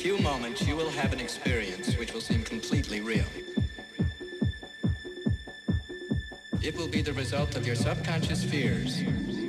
few moments you will have an experience which will seem completely real. It will be the result of your subconscious fears